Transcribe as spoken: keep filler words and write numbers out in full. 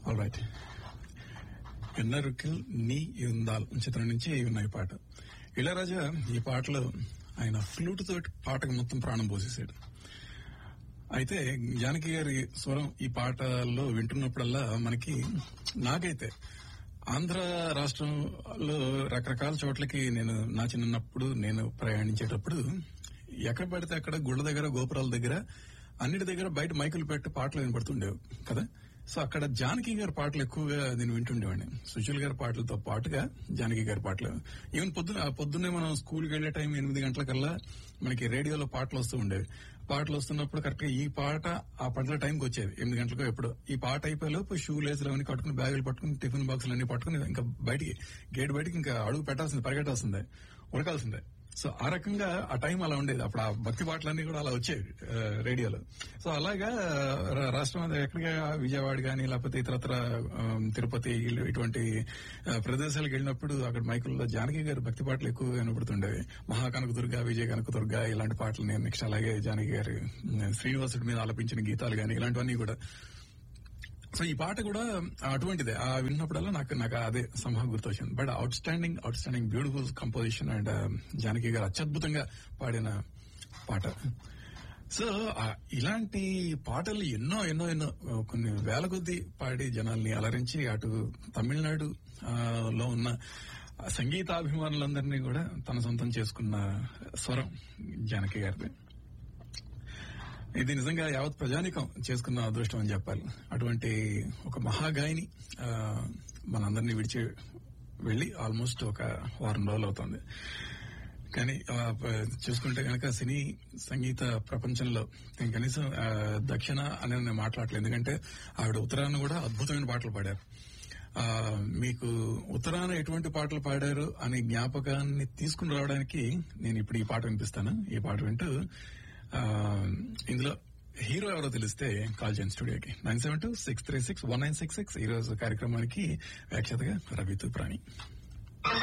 All right. ఎన్నరుకిల్ నీ యుందాల్ చిత్రం నుంచి ఉన్నాయి పాట. ఇళయరాజా ఈ పాటలో ఆయన ఫ్లూట్ తోటి పాటకు మొత్తం ప్రాణం పోసేసాడు. అయితే జానకి గారి స్వరం ఈ పాటల్లో వింటున్నప్పుడల్లా మనకి, నాకైతే ఆంధ్ర రాష్ట్రంలో రకరకాల చోట్లకి నేను నా చిన్నప్పుడు నేను ప్రయాణించేటప్పుడు ఎక్కడ పడితే అక్కడ గుళ్ళ దగ్గర గోపురాల దగ్గర అన్నిటి దగ్గర బయట మైకులు పెట్టి పాటలు వినపడుతుండేవి కదా. సో అక్కడ జానకి గారి పాటలు ఎక్కువగా నేను వింటుండేవాడిని. సుశీల్ గారి పాటలతో పాటుగా జానకి గారి పాటలు. ఈవెన్ పొద్దున పొద్దున్నే మనం స్కూల్కి వెళ్లే టైం ఎనిమిది గంటలకల్లా మనకి రేడియోలో పాటలు వస్తూ ఉండేవి. పాటలు వస్తున్నప్పుడు కరెక్ట్ గా ఈ పాట ఆ పాటల టైంకి వచ్చేది, ఎనిమిది గంటలకు ఎప్పుడు. ఈ పాట అయిపోయేలోపు షూ లేసులు అవన్నీ కట్టుకుని, బ్యాగులు పట్టుకుని, టిఫిన్ బాక్సులు అన్ని పట్టుకుని ఇంకా బయటికి గేట్ బయటికి ఇంకా అడుగు పెట్టాల్సిందే, పరిగెట్టాల్సిందే, ఉరకాల్సిందే. సో ఆ రకంగా ఆ టైం అలా ఉండేది. అప్పుడు ఆ భక్తి పాటలన్నీ కూడా అలా వచ్చేవి రేడియోలో. సో అలాగా రాష్ట్రం ఎక్కడిగా విజయవాడ గానీ లేకపోతే ఇతరత్ర తిరుపతి ఇటువంటి ప్రదేశాలకు వెళ్ళినప్పుడు అక్కడ మైకుల్లో జానకి గారి భక్తి పాటలు ఎక్కువగా వినపడుతుండేవి. మహాకనకదుర్గ, విజయ కనకదుర్గ ఇలాంటి పాటలు నేను నెక్స్ట్, అలాగే జానకి గారి శ్రీనివాసుడి మీద ఆలపించిన గీతాలు గానీ ఇలాంటివన్నీ కూడా. సో ఈ పాట కూడా అటువంటిదే. ఆ విన్నప్పుడల్లా నాకు నాకు అదే సంభవం గుర్తొచ్చింది. But out standing out standing beautiful composition and Janaki గారు అత్యద్భుతంగా పాడిన పాట. సో ఇలాంటి పాటలు ఎన్నో ఎన్నో ఎన్నో కొన్ని వేల కొద్దీ పాడి జనాల్ని అలరించి అటు తమిళనాడు లో ఉన్న సంగీతాభిమానులందరినీ కూడా తన సొంతం చేసుకున్న స్వరం జానకి గారిది. ఇది నిజంగా యావత్ ప్రజానికం చేసుకున్న అదృష్టం అని చెప్పాలి. అటువంటి ఒక మహాగాయని మనందరినీ విడిచి వెళ్లి ఆల్మోస్ట్ ఒక వారం రోజులు అవుతుంది. కానీ చూసుకుంటే కనుక సినీ సంగీత ప్రపంచంలో నేను కనీసం దక్షిణ అని నేను మాట్లాడలేదు, ఎందుకంటే ఆవిడ ఉత్తరాన కూడా అద్భుతమైన పాటలు పాడారు. ఆ మీకు ఉత్తరాన ఎటువంటి పాటలు పాడారు అనే జ్ఞాపకాన్ని తీసుకుని రావడానికి నేను ఇప్పుడు ఈ పాట వినిపిస్తాను. ఈ పాట వింటూ ఇందులో హీరో ఎవరో తెలిస్తే కాల్ చేయండి స్టూడియోకి nine seven two six three six one nine six six. ఈ రోజు కార్యక్రమానికి వ్యాఖ్యాతగా రవి తూప్రాణి.